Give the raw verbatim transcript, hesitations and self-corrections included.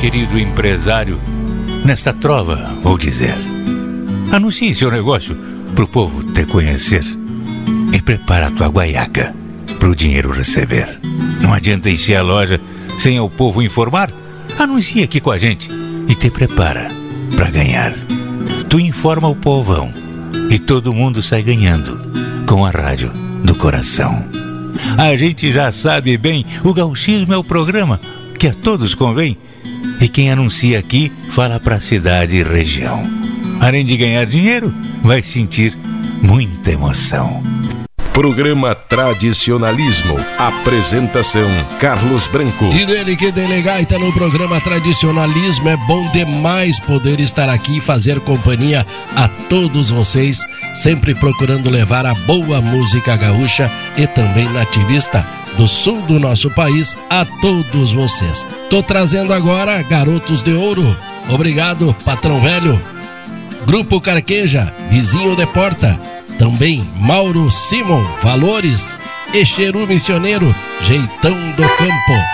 querido empresário, nesta trova vou dizer: anuncie seu negócio pro povo te conhecer e prepara a tua guaiaca pro dinheiro receber. Não adianta encher a loja sem o povo informar. Anuncia aqui com a gente e te prepara pra ganhar. Tu informa o povão e todo mundo sai ganhando com a rádio do coração. A gente já sabe bem, o gauchismo é o programa que a todos convém. E quem anuncia aqui fala pra cidade e região. Além de ganhar dinheiro, vai sentir muita emoção. Programa Tradicionalismo. Apresentação: Carlos Branco. E dele que delegaita no programa Tradicionalismo. É bom demais poder estar aqui e fazer companhia a todos vocês, sempre procurando levar a boa música gaúcha e também nativista do sul do nosso país a todos vocês. Tô trazendo agora Garotos de Ouro. Obrigado, patrão velho. Grupo Carqueja, Vizinho de Porta. Também Mauro Simon, Valores. Exeru Missioneiro, Jeitão do Campo.